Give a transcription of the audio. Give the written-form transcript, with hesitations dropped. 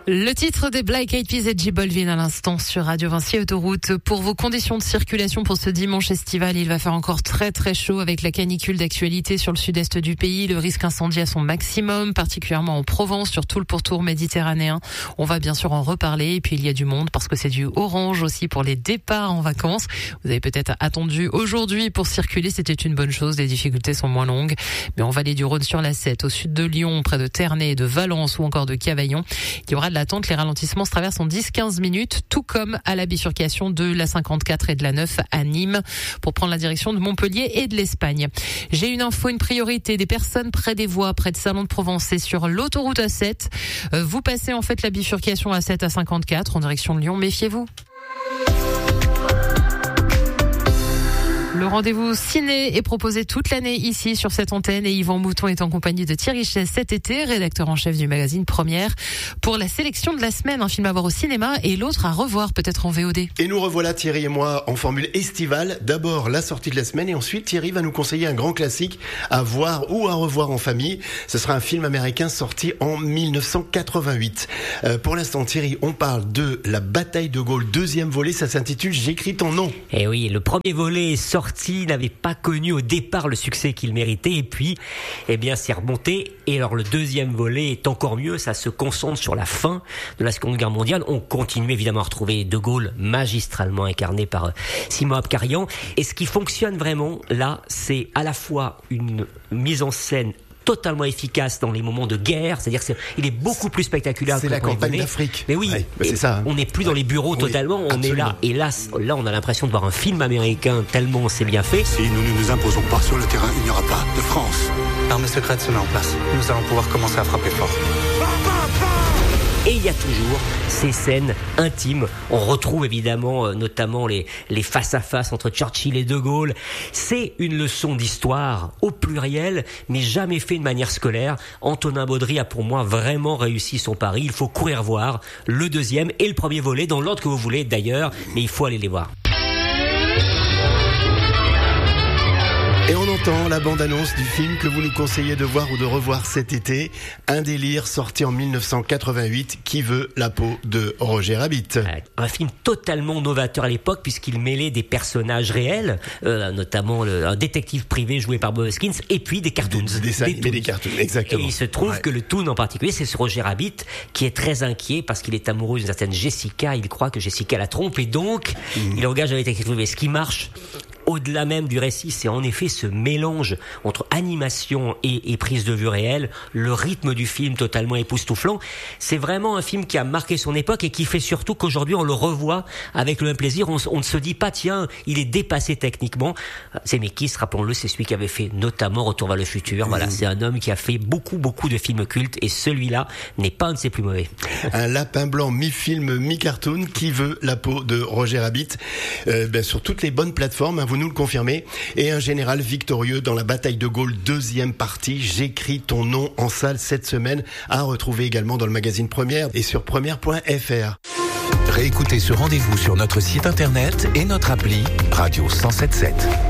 Le titre des Black Eyed Peas et J Balvin à l'instant sur Radio Vinci Autoroute. Pour vos conditions de circulation pour ce dimanche estival, il va faire encore très très chaud avec la canicule d'actualité sur le sud-est du pays. Le risque incendie à son maximum, particulièrement en Provence, sur tout le pourtour méditerranéen. On va bien sûr en reparler. Et puis il y a du monde parce que c'est du orange aussi pour les départs en vacances. Vous avez peut-être attendu aujourd'hui pour circuler. C'était une bonne chose. Les difficultés sont moins longues. Mais en vallée du Rhône sur la 7, au sud de Lyon, près de Ternay, de Valence ou encore de Cavaillon, il y aura de l'attente. Les ralentissements se traversent en 10-15 minutes, tout comme à la bifurcation de la 54 et de la 9 à Nîmes pour prendre la direction de Montpellier et de l'Espagne. J'ai une info, une priorité des personnes près des voies, près de Salon de Provence, c'est sur l'autoroute A7. Vous passez en fait la bifurcation A7 à 54 en direction de Lyon, méfiez-vous. Le rendez-vous ciné est proposé toute l'année ici sur cette antenne et Yvan Mouton est en compagnie de Thierry Chaise cet été, rédacteur en chef du magazine Première, pour la sélection de la semaine, un film à voir au cinéma et l'autre à revoir peut-être en VOD. Et nous revoilà Thierry et moi en formule estivale. D'abord la sortie de la semaine et ensuite Thierry va nous conseiller un grand classique à voir ou à revoir en famille. Ce sera un film américain sorti en 1988. Pour l'instant Thierry, on parle de La bataille de Gaulle, deuxième volet, ça s'intitule J'écris ton nom. Eh oui, le premier volet est sorti, n'avait pas connu au départ le succès qu'il méritait et puis c'est remonté. Et alors le deuxième volet est encore mieux, ça se concentre sur la fin de la Seconde Guerre mondiale. On continue évidemment à retrouver De Gaulle magistralement incarné par Simon Abkarian. Et ce qui fonctionne vraiment là, c'est à la fois une mise en scène totalement efficace dans les moments de guerre, c'est-à-dire qu'il est beaucoup plus spectaculaire. C'est la campagne d'Afrique. Mais oui, c'est ça. On n'est plus dans les bureaux totalement, on est là. Et là, on a l'impression de voir un film américain tellement c'est bien fait. Si nous ne nous imposons pas sur le terrain, il n'y aura pas de France. L'armée secrète se met en place. Nous allons pouvoir commencer à frapper fort. Et il y a toujours ces scènes intimes. On retrouve évidemment notamment les face-à-face entre Churchill et De Gaulle. C'est une leçon d'histoire au pluriel, mais jamais fait de manière scolaire. Antonin Baudry a pour moi vraiment réussi son pari. Il faut courir voir le deuxième et le premier volet, dans l'ordre que vous voulez d'ailleurs, mais il faut aller les voir. Et on entend la bande-annonce du film que vous nous conseillez de voir ou de revoir cet été. Un délire sorti en 1988, Qui veut la peau de Roger Rabbit. Un film totalement novateur à l'époque puisqu'il mêlait des personnages réels, notamment un détective privé joué par Bob Hoskins et puis des cartoons. Des cartoons, exactement. Et il se trouve que le toon en particulier, c'est ce Roger Rabbit qui est très inquiet parce qu'il est amoureux d'une certaine Jessica. Il croit que Jessica la trompe et donc il engage un détective privé. Ce qui marche au-delà même du récit, c'est en effet ce mélange entre animation et prise de vue réelle, le rythme du film totalement époustouflant. C'est vraiment un film qui a marqué son époque et qui fait surtout qu'aujourd'hui on le revoit avec le même plaisir. On ne se dit pas, tiens, il est dépassé techniquement. Zemeckis, rappelons-le, c'est celui qui avait fait notamment Retour vers le futur. Voilà, c'est un homme qui a fait beaucoup de films cultes et celui-là n'est pas un de ses plus mauvais. Un lapin blanc mi-film, mi-cartoon, Qui veut la peau de Roger Rabbit, sur toutes les bonnes plateformes, vous nous le confirmez, et un général victorieux dans la bataille de Gaulle, deuxième partie, J'écris ton nom, en salle cette semaine, à retrouver également dans le magazine Première et sur première.fr. Réécoutez ce rendez-vous sur notre site internet et notre appli Radio 107.7.